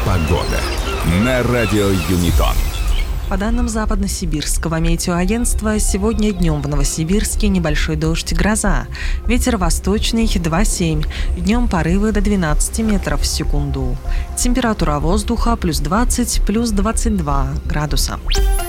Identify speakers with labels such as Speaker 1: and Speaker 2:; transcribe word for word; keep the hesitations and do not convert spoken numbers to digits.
Speaker 1: Погода на радио Юнитон.
Speaker 2: По данным Западно-Сибирского метеоагентства, сегодня днем в Новосибирске небольшой дождь и гроза. Ветер восточный два семь. Днем порывы до двенадцати метров в секунду. Температура воздуха плюс двадцать, плюс двадцать два градуса.